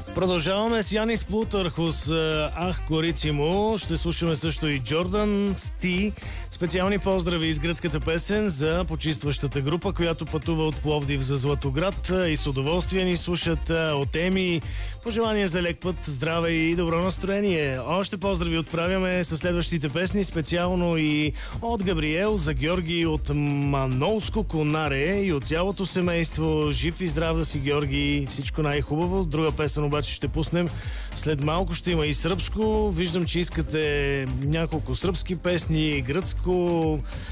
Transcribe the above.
Продължаваме с Янис Плутърхус, Ах Корицимо. Ще слушаме също и Джордан Сти. Специални поздрави из гръцката песен за почистващата група, която пътува от Пловдив за Златоград и с удоволствие ни слушат от Еми. Пожелания за лек път, здраве и добро настроение. Още поздрави отправяме със следващите песни, специално и от Габриел за Георги от Манолско Конаре и от цялото семейство. Жив и здрав да си, Георги. Всичко най-хубаво. Друга песен обаче ще пуснем. След малко ще има и сръбско. Виждам, че искате няколко сръбски песни, гръцко.